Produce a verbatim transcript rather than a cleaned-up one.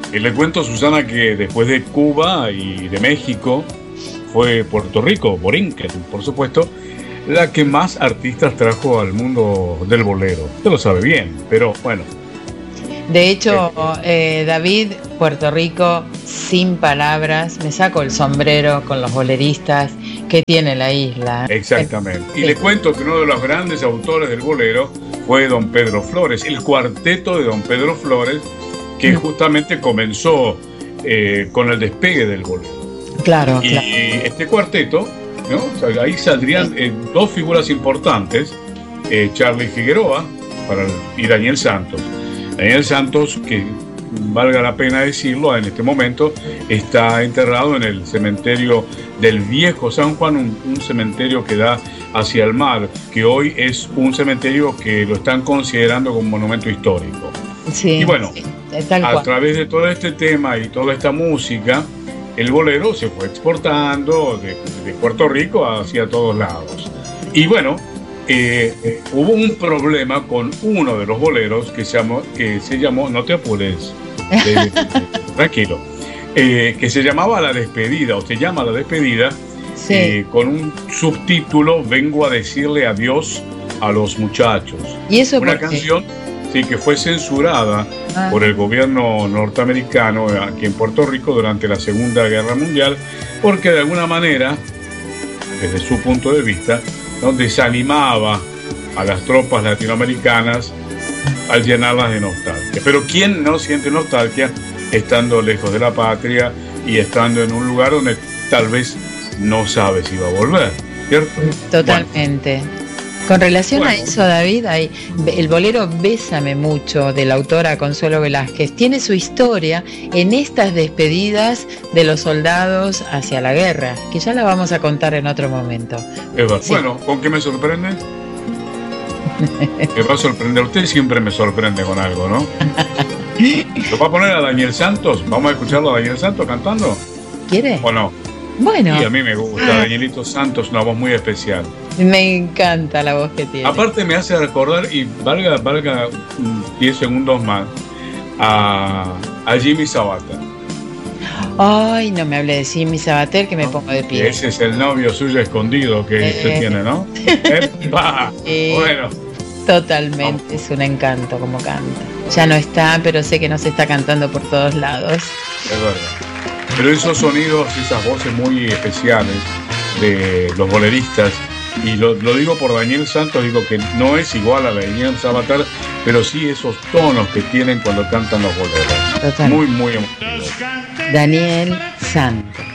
Y le cuento, Susana, que después de Cuba y de México, fue Puerto Rico, Borinquen, por supuesto, la que más artistas trajo al mundo del bolero. Usted lo sabe bien, pero bueno. De hecho, eh, David, Puerto Rico, sin palabras, me saco el sombrero con los boleristas que tiene la isla. Exactamente. Y sí. le cuento que uno de los grandes autores del bolero fue don Pedro Flores, el cuarteto de don Pedro Flores, que justamente comenzó eh, con el despegue del bolero. Claro, y claro. este cuarteto, ¿no? O sea, ahí saldrían eh, dos figuras importantes, eh, Charly Figueroa para el, y Daniel Santos. Daniel Santos, que valga la pena decirlo, en este momento está enterrado en el cementerio del Viejo San Juan, un, un cementerio que da hacia el mar, que hoy es un cementerio que lo están considerando como monumento histórico. Sí, y bueno, sí, tal a cual. través de todo este tema y toda esta música, el bolero se fue exportando de, de Puerto Rico hacia todos lados. Y bueno, eh, eh, hubo un problema con uno de los boleros que se llamó, que se llamó no te apures, eh, tranquilo, eh, que se llamaba La Despedida, o se llama La Despedida, Sí. eh, con un subtítulo, Vengo a decirle adiós a los muchachos. ¿Y eso Una por qué? canción sí, que fue censurada Ah. por el gobierno norteamericano aquí en Puerto Rico durante la Segunda Guerra Mundial, porque de alguna manera, desde su punto de vista, ¿no?, desanimaba a las tropas latinoamericanas al llenarlas de nostalgia. Pero ¿quién no siente nostalgia estando lejos de la patria y estando en un lugar donde tal vez no sabe si va a volver, ¿cierto? Totalmente. Bueno. Con relación Bueno. a eso, David, hay, el bolero Bésame Mucho, de la autora Consuelo Velázquez, tiene su historia en estas despedidas de los soldados hacia la guerra, que ya la vamos a contar en otro momento. Eva, Sí. bueno, ¿con qué me sorprende? Me va a sorprender. Usted siempre me sorprende con algo, ¿no? ¿Lo va a poner a Daniel Santos? ¿Vamos a escucharlo a Daniel Santos cantando? ¿Quiere? ¿O no? Bueno. Y a mí me gusta. Ah. Danielito Santos, una voz muy especial. Me encanta la voz que tiene. Aparte me hace recordar, y valga, valga diez segundos más, a, a Jimmy Sabata. Ay, no me hable de Jimmy Sabater, que me ¿No? pongo de pie. Ese es el novio suyo escondido que Eh. usted tiene, ¿no? ¡Epa! Eh. Bueno. Totalmente, Vamos. es un encanto como canta. Ya no está, pero sé que nos está cantando por todos lados. Es verdad. Pero esos sonidos, esas voces muy especiales de los boleristas, y lo, lo digo por Daniel Santos, digo que no es igual a la de Daniel Sabater, pero sí esos tonos que tienen cuando cantan los boleros. Total. Muy, muy emotivos. Daniel Santos.